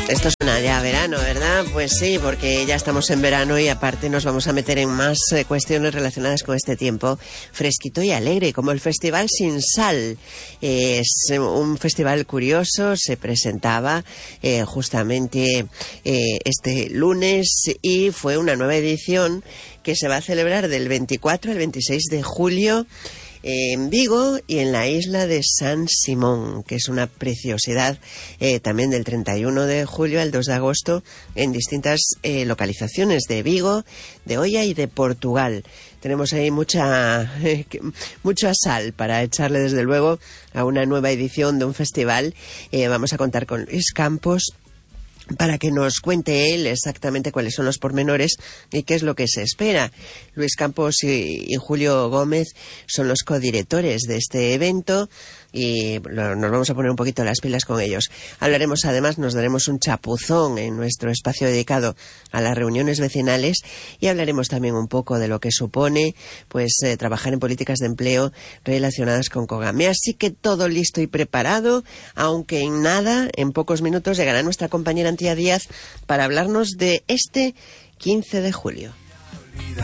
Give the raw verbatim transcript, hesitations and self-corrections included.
Esto suena ya a verano, ¿verdad? Pues sí, porque ya estamos en verano y aparte nos vamos a meter en más eh, cuestiones relacionadas con este tiempo fresquito y alegre, como el Festival Sin Sal. Eh, es un festival curioso, se presentaba eh, justamente eh, este lunes y fue una nueva edición que se va a celebrar del veinticuatro al veintiséis de julio en Vigo y en la isla de San Simón, que es una preciosidad, eh, también del treinta y uno de julio al dos de agosto en distintas eh, localizaciones de Vigo, de Oia y de Portugal. Tenemos ahí mucha, eh, mucha sal para echarle desde luego a una nueva edición de un festival. Eh, vamos a contar con Luis Campos para que nos cuente él exactamente cuáles son los pormenores y qué es lo que se espera. Luis Campos y, y Julio Gómez son los codirectores de este evento y lo, nos vamos a poner un poquito las pilas con ellos. Hablaremos además, nos daremos un chapuzón en nuestro espacio dedicado a las reuniones vecinales y hablaremos también un poco de lo que supone pues eh, trabajar en políticas de empleo relacionadas con Cogame. Así que todo listo y preparado, aunque en nada, en pocos minutos llegará nuestra compañera Antía Díaz para hablarnos de este quince de julio.